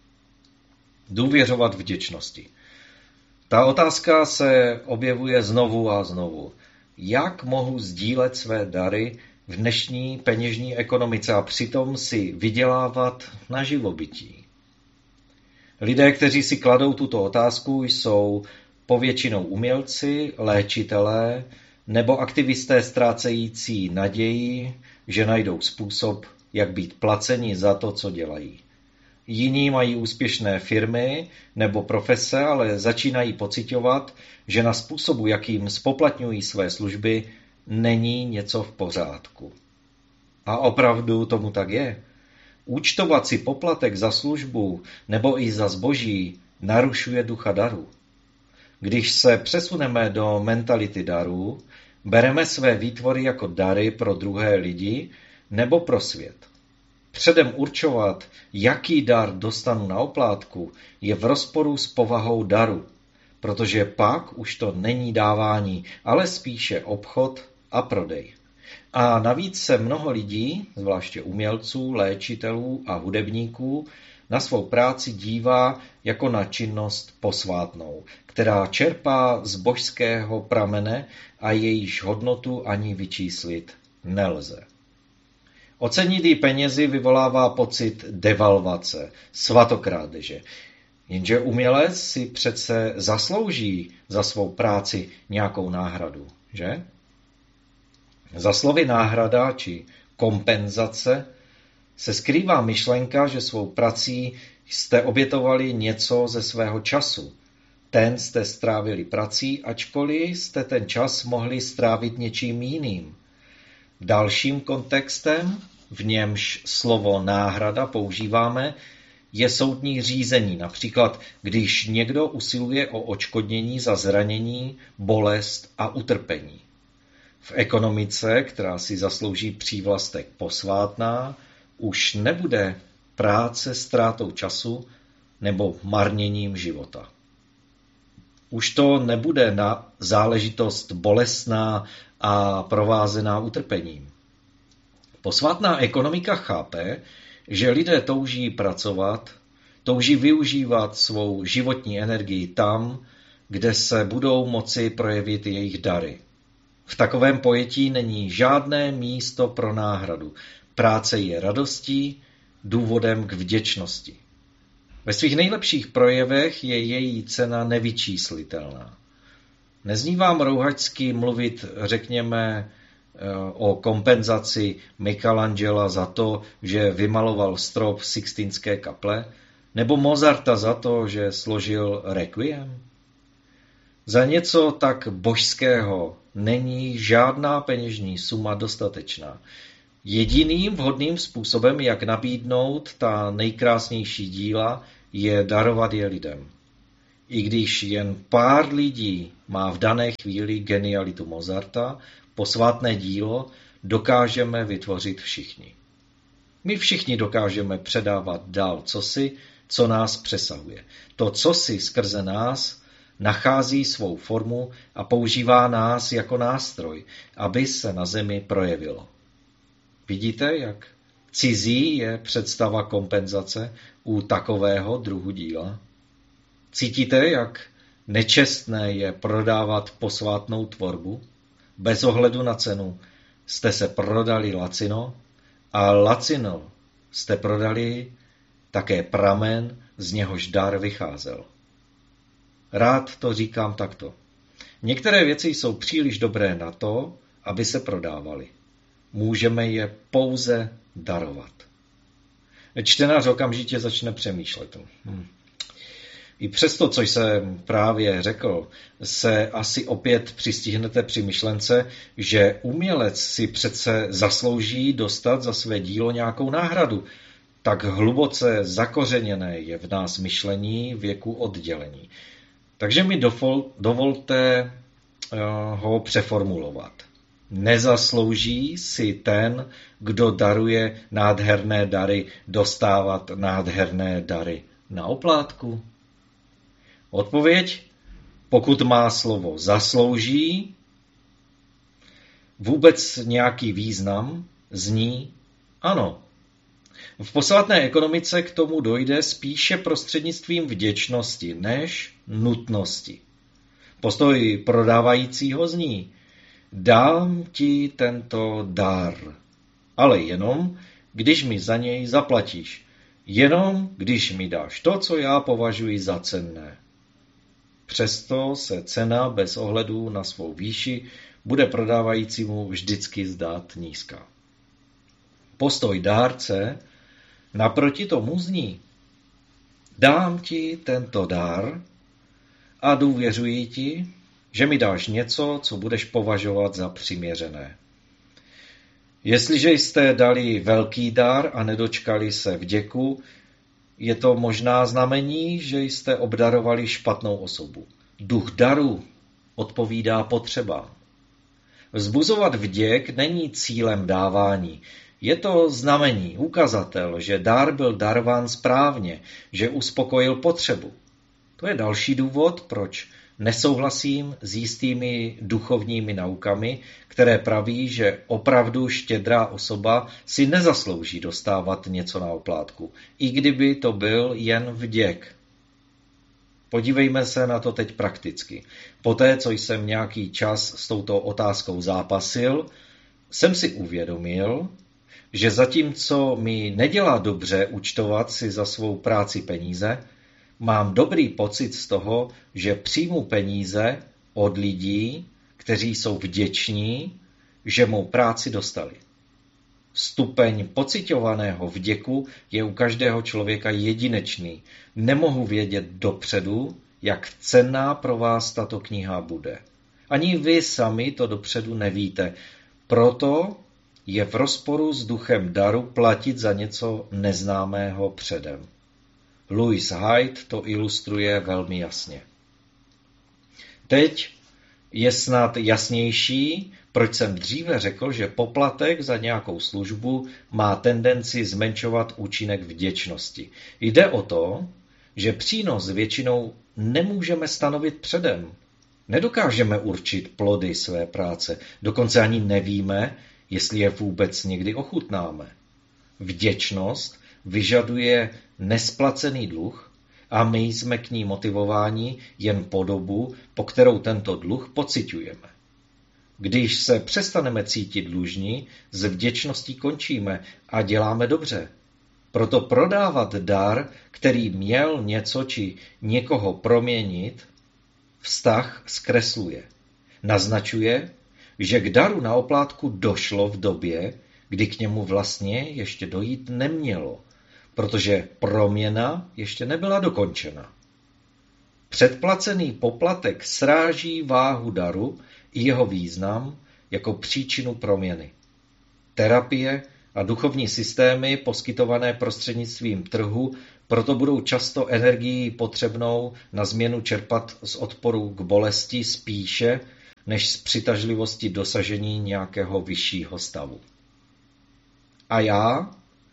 Důvěřovat vděčnosti. Ta otázka se objevuje znovu a znovu. Jak mohu sdílet své dary v dnešní peněžní ekonomice a přitom si vydělávat na živobytí? Lidé, kteří si kladou tuto otázku, jsou povětšinou umělci, léčitelé nebo aktivisté ztrácející naději, že najdou způsob, jak být placeni za to, co dělají. Jiní mají úspěšné firmy nebo profese, ale začínají pociťovat, že na způsobu, jakým spoplatňují své služby, není něco v pořádku. A opravdu tomu tak je. Účtovat si poplatek za službu nebo i za zboží narušuje ducha daru. Když se přesuneme do mentality daru, bereme své výtvory jako dary pro druhé lidi nebo pro svět. Předem určovat, jaký dar dostanu na oplátku, je v rozporu s povahou daru, protože pak už to není dávání, ale spíše obchod a prodej. A navíc se mnoho lidí, zvláště umělců, léčitelů a hudebníků, na svou práci dívá jako na činnost posvátnou, která čerpá z božského pramene a jejíž hodnotu ani vyčíslit nelze. Ocenit jí penězi vyvolává pocit devalvace, svatokrádeže. Jenže umělec si přece zaslouží za svou práci nějakou náhradu, že? Za slovy náhrada či kompenzace se skrývá myšlenka, že svou prací jste obětovali něco ze svého času. Ten jste strávili prací, ačkoliv jste ten čas mohli strávit něčím jiným. Dalším kontextem, v němž slovo náhrada používáme, je soudní řízení, například když někdo usiluje o odškodnění za zranění, bolest a utrpení. V ekonomice, která si zaslouží přívlastek posvátná, už nebude práce ztrátou času nebo marněním života. Už to nebude na záležitost bolestná a provázená utrpením. Posvátná ekonomika chápe, že lidé touží pracovat, touží využívat svou životní energii tam, kde se budou moci projevit jejich dary. V takovém pojetí není žádné místo pro náhradu. Práce je radostí, důvodem k vděčnosti. Ve svých nejlepších projevech je její cena nevyčíslitelná. Nezní vám rouhačsky mluvit, řekněme, o kompenzaci Michelangela za to, že vymaloval strop Sixtinské kaple, nebo Mozarta za to, že složil Requiem? Za něco tak božského není žádná peněžní suma dostatečná. Jediným vhodným způsobem, jak nabídnout ta nejkrásnější díla, je darovat je lidem. I když jen pár lidí má v dané chvíli genialitu Mozarta, posvátné dílo dokážeme vytvořit všichni. My všichni dokážeme předávat dál cosi, co nás přesahuje. To cosi skrze nás nachází svou formu a používá nás jako nástroj, aby se na zemi projevilo. Vidíte, jak cizí je představa kompenzace u takového druhu díla? Cítíte, jak nečestné je prodávat posvátnou tvorbu? Bez ohledu na cenu jste se prodali lacino a lacino jste prodali také pramen, z něhož dar vycházel. Rád to říkám takto. Některé věci jsou příliš dobré na to, aby se prodávaly. Můžeme je pouze darovat. Čtenář okamžitě začne přemýšlet. Hm. I přesto, co jsem právě řekl, se asi opět přistihnete při myšlence, že umělec si přece zaslouží dostat za své dílo nějakou náhradu. Tak hluboce zakořeněné je v nás myšlení věku oddělení. Takže mi dovolte ho přeformulovat. Nezaslouží si ten, kdo daruje nádherné dary, dostávat nádherné dary na oplátku? Odpověď, pokud má slovo zaslouží vůbec nějaký význam, zní ano. V posvátné ekonomice k tomu dojde spíše prostřednictvím vděčnosti než nutnosti. Postoj prodávajícího zní: dám ti tento dar, ale jenom, když mi za něj zaplatíš. Jenom, když mi dáš to, co já považuji za cenné. Přesto se cena bez ohledu na svou výši bude prodávajícímu vždycky zdát nízká. Postoj dárce naproti tomu zní: dám ti tento dar a důvěřuji ti, že mi dáš něco, co budeš považovat za přiměřené. Jestliže jste dali velký dar a nedočkali se vděku, je to možná znamení, že jste obdarovali špatnou osobu. Duch daru odpovídá potřebám. Vzbuzovat vděk není cílem dávání. Je to znamení, ukazatel, že dar byl darován správně, že uspokojil potřebu. To je další důvod, proč nesouhlasím s jistými duchovními naukami, které praví, že opravdu štědrá osoba si nezaslouží dostávat něco na oplátku, i kdyby to byl jen vděk. Podívejme se na to teď prakticky. Poté, co jsem nějaký čas s touto otázkou zápasil, jsem si uvědomil, že zatímco mi nedělá dobře účtovat si za svou práci peníze, mám dobrý pocit z toho, že přijmu peníze od lidí, kteří jsou vděční, že mou práci dostali. Stupeň pociťovaného vděku je u každého člověka jedinečný. Nemohu vědět dopředu, jak cenná pro vás tato kniha bude. Ani vy sami to dopředu nevíte. Proto je v rozporu s duchem daru platit za něco neznámého předem. Louis Hyde to ilustruje velmi jasně. Teď je snad jasnější, proč jsem dříve řekl, že poplatek za nějakou službu má tendenci zmenšovat účinek vděčnosti. Jde o to, že přínos většinou nemůžeme stanovit předem. Nedokážeme určit plody své práce, dokonce ani nevíme, jestli je vůbec někdy ochutnáme. Vděčnost vyžaduje nesplacený dluh a my jsme k ní motivováni jen po dobu, po kterou tento dluh pociťujeme. Když se přestaneme cítit dlužní, s vděčností končíme a děláme dobře. Proto prodávat dar, který měl něco či někoho proměnit, vztah zkresluje. Naznačuje, že k daru na oplátku došlo v době, kdy k němu vlastně ještě dojít nemělo, protože proměna ještě nebyla dokončena. Předplacený poplatek sráží váhu daru, i jeho význam jako příčinu proměny. Terapie a duchovní systémy poskytované prostřednictvím trhu proto budou často energií potřebnou na změnu čerpat z odporu k bolesti spíše, než z přitažlivosti dosažení nějakého vyššího stavu. A já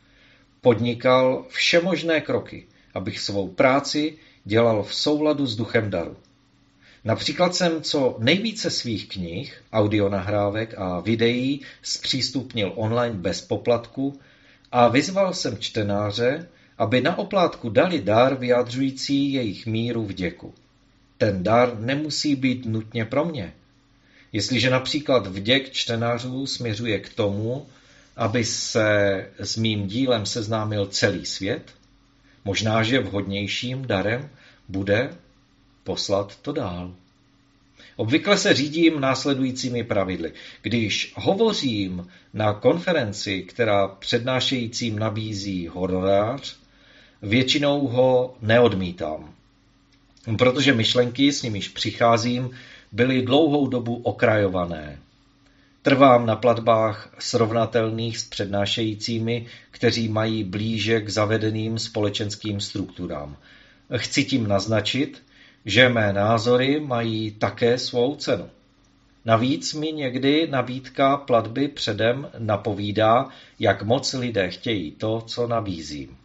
podnikal všemožné kroky, abych svou práci dělal v souladu s duchem daru. Například jsem co nejvíce svých knih, audionahrávek a videí zpřístupnil online bez poplatku a vyzval jsem čtenáře, aby na oplátku dali dar vyjadřující jejich míru vděku. Ten dar nemusí být nutně pro mě. Jestliže například vděk čtenářů směřuje k tomu, aby se s mým dílem seznámil celý svět, možná, že vhodnějším darem bude poslat to dál. Obvykle se řídím následujícími pravidly. Když hovořím na konferenci, která přednášejícím nabízí honorář, většinou ho neodmítám, protože myšlenky, s nimiž přicházím, byly dlouhou dobu okrajované. Trvám na platbách srovnatelných s přednášejícími, kteří mají blíže k zavedeným společenským strukturám. Chci tím naznačit, že mé názory mají také svou cenu. Navíc mi někdy nabídka platby předem napovídá, jak moc lidé chtějí to, co nabízím.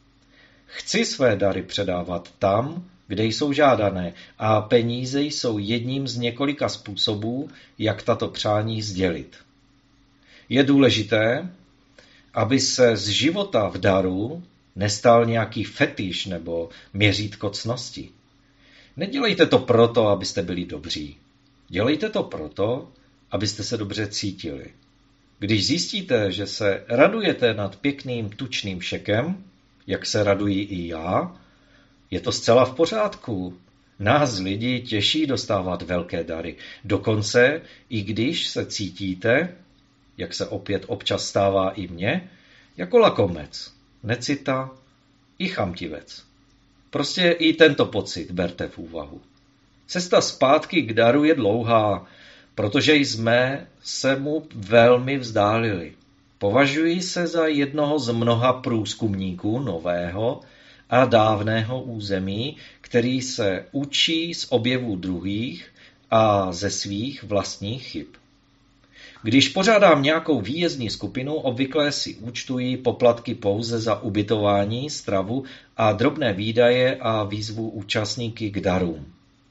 Chci své dary předávat tam, kde jsou žádané, a peníze jsou jedním z několika způsobů, jak tato přání sdělit. Je důležité, aby se z života v daru nestal nějaký fetiš nebo měřítko ctnosti. Nedělejte to proto, abyste byli dobří. Dělejte to proto, abyste se dobře cítili. Když zjistíte, že se radujete nad pěkným tučným šekem, jak se raduji i já, je to zcela v pořádku. Nás lidi těší dostávat velké dary. Dokonce, i když se cítíte, jak se opět občas stává i mně, jako lakomec, necita i chamtivec. Prostě i tento pocit berte v úvahu. Cesta zpátky k daru je dlouhá, protože jsme se mu velmi vzdálili. Považuji se za jednoho z mnoha průzkumníků nového a dávného území, který se učí z objevů druhých a ze svých vlastních chyb. Když pořádám nějakou výjezdní skupinu, obvykle si účtuji poplatky pouze za ubytování, stravu a drobné výdaje a výzvu účastníky k darům.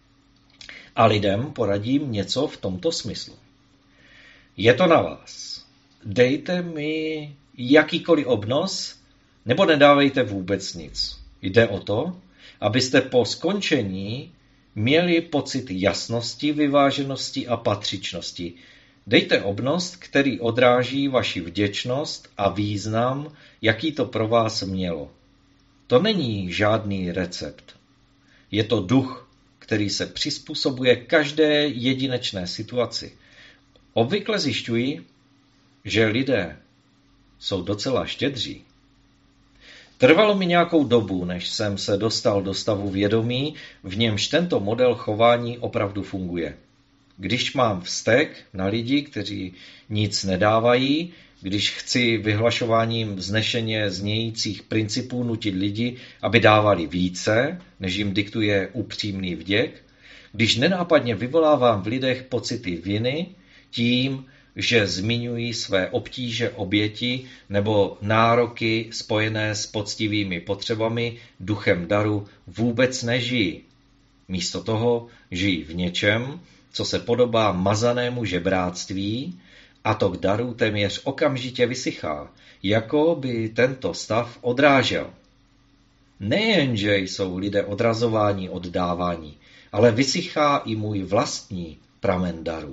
A lidem poradím něco v tomto smyslu. Je to na vás. Dejte mi jakýkoliv obnos, nebo nedávejte vůbec nic. Jde o to, abyste po skončení měli pocit jasnosti, vyváženosti a patřičnosti. Dejte obnos, který odráží vaši vděčnost a význam, jaký to pro vás mělo. To není žádný recept. Je to duch, který se přizpůsobuje každé jedinečné situaci. Obvykle zjišťuji, že lidé jsou docela štědří. Trvalo mi nějakou dobu, než jsem se dostal do stavu vědomí, v němž tento model chování opravdu funguje. Když mám vztek na lidi, kteří nic nedávají, když chci vyhlašováním vznešeně znějících principů nutit lidi, aby dávali více, než jim diktuje upřímný vděk, když nenápadně vyvolávám v lidech pocity viny tím, že zmiňují své obtíže oběti nebo nároky spojené s poctivými potřebami, duchem daru vůbec nežijí. Místo toho žijí v něčem, co se podobá mazanému žebráctví, a to k daru téměř okamžitě vysychá, jako by tento stav odrážel. Nejenže jsou lidé odrazováni od dávání, ale vysychá i můj vlastní pramen daru.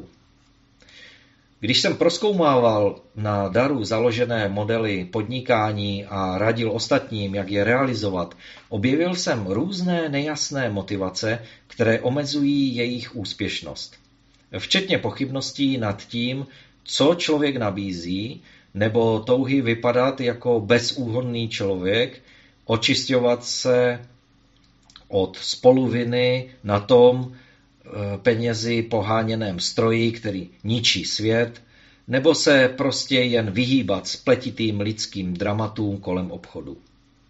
Když jsem prozkoumával na daru založené modely podnikání a radil ostatním, jak je realizovat, objevil jsem různé nejasné motivace, které omezují jejich úspěšnost. Včetně pochybností nad tím, co člověk nabízí, nebo touhy vypadat jako bezúhonný člověk, očisťovat se od spoluviny na tom, penězi poháněném stroji, který ničí svět, nebo se prostě jen vyhýbat spletitým lidským dramatům kolem obchodu.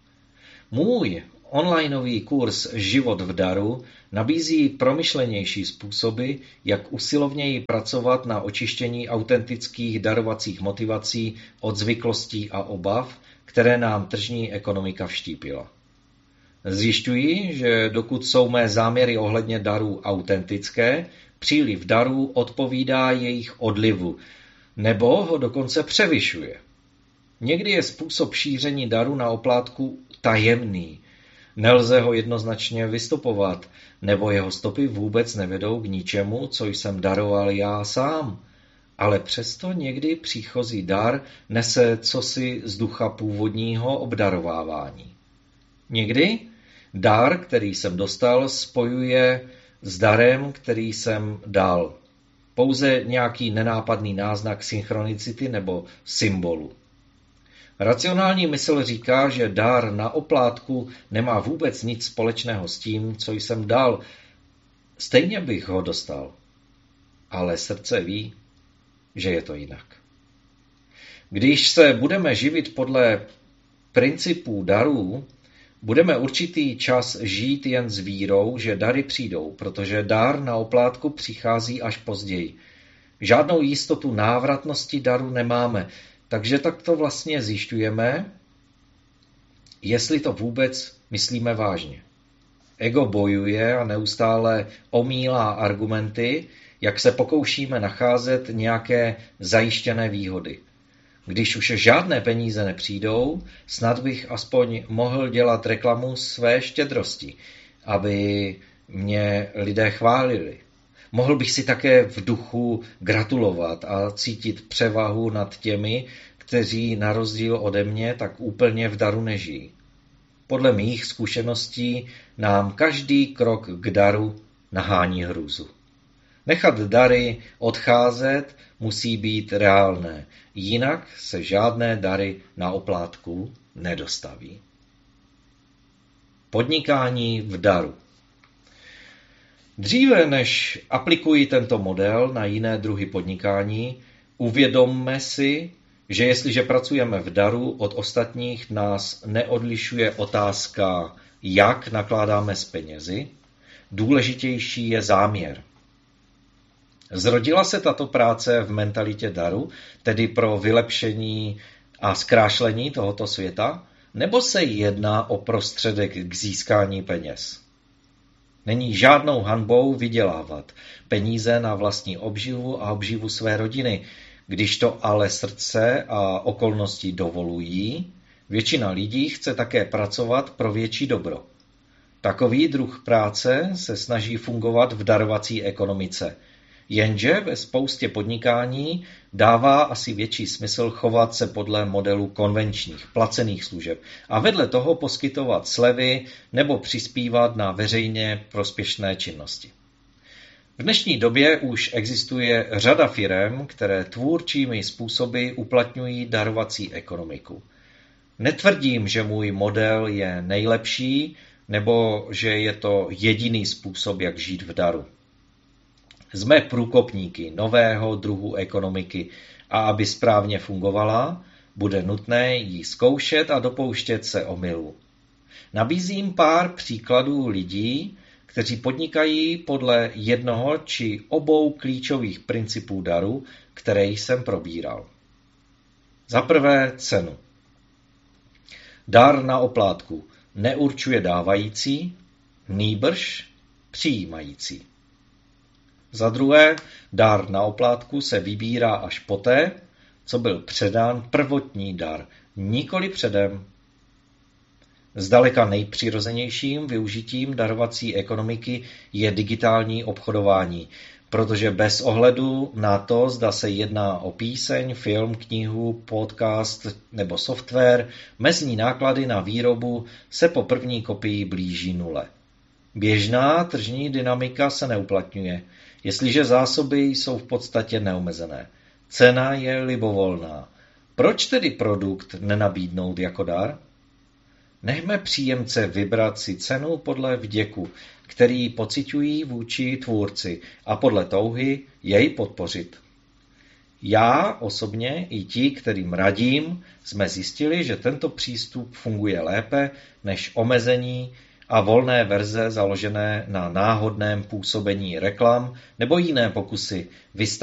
Můj onlineový kurz Život v daru nabízí promyšlenější způsoby, jak usilovněji pracovat na očištění autentických darovacích motivací od zvyklostí a obav, které nám tržní ekonomika vštípila. Zjišťuji, že dokud jsou mé záměry ohledně darů autentické, příliv darů odpovídá jejich odlivu, nebo ho dokonce převyšuje. Někdy je způsob šíření daru na oplátku tajemný. Nelze ho jednoznačně vystopovat, nebo jeho stopy vůbec nevedou k ničemu, co jsem daroval já sám. Ale přesto někdy příchozí dar nese cosi z ducha původního obdarovávání. Někdy dar, který jsem dostal, spojuje s darem, který jsem dal. Pouze nějaký nenápadný náznak synchronicity nebo symbolu. Racionální mysl říká, že dar na oplátku nemá vůbec nic společného s tím, co jsem dal. Stejně bych ho dostal. Ale srdce ví, že je to jinak. Když se budeme živit podle principů darů, budeme určitý čas žít jen s vírou, že dary přijdou, protože dar na oplátku přichází až později. Žádnou jistotu návratnosti daru nemáme, takže takto vlastně zjišťujeme, jestli to vůbec myslíme vážně. Ego bojuje a neustále omílá argumenty, jak se pokoušíme nacházet nějaké zajištěné výhody. Když už žádné peníze nepřijdou, snad bych aspoň mohl dělat reklamu své štědrosti, aby mě lidé chválili. Mohl bych si také v duchu gratulovat a cítit převahu nad těmi, kteří na rozdíl ode mě tak úplně v daru nežijí. Podle mých zkušeností nám každý krok k daru nahání hrůzu. Nechat dary odcházet musí být reálné, jinak se žádné dary na oplátku nedostaví. Podnikání v daru. Dříve než aplikuji tento model na jiné druhy podnikání, uvědomme si, že jestliže pracujeme v daru, od ostatních nás neodlišuje otázka, jak nakládáme s penězi, důležitější je záměr. Zrodila se tato práce v mentalitě daru, tedy pro vylepšení a zkrášlení tohoto světa, nebo se jedná o prostředek k získání peněz? Není žádnou hanbou vydělávat peníze na vlastní obživu a obživu své rodiny. Když to ale srdce a okolnosti dovolují, většina lidí chce také pracovat pro větší dobro. Takový druh práce se snaží fungovat v darovací ekonomice. Jenže ve spoustě podnikání dává asi větší smysl chovat se podle modelu konvenčních, placených služeb a vedle toho poskytovat slevy nebo přispívat na veřejně prospěšné činnosti. V dnešní době už existuje řada firem, které tvůrčími způsoby uplatňují darovací ekonomiku. Netvrdím, že můj model je nejlepší nebo že je to jediný způsob, jak žít v daru. Jsme průkopníky nového druhu ekonomiky a aby správně fungovala, bude nutné ji zkoušet a dopouštět se omylů. Nabízím pár příkladů lidí, kteří podnikají podle jednoho či obou klíčových principů daru, které jsem probíral. Za prvé cenu. Dar na oplátku neurčuje dávající, nýbrž přijímající. Za druhé, dar na oplátku se vybírá až poté, co byl předán prvotní dar, nikoli předem. Zdaleka nejpřirozenějším využitím darovací ekonomiky je digitální obchodování, protože bez ohledu na to, zda se jedná o píseň, film, knihu, podcast nebo software, mezní náklady na výrobu se po první kopii blíží nule. Běžná tržní dynamika se neuplatňuje, jestliže zásoby jsou v podstatě neomezené. Cena je libovolná. Proč tedy produkt nenabídnout jako dar? Nechme příjemce vybrat si cenu podle vděku, který pociťují vůči tvůrci a podle touhy jej podpořit. Já osobně i ti, kterým radím, jsme zjistili, že tento přístup funguje lépe než omezení a volné verze založené na náhodném působení reklam nebo jiné pokusy vystavit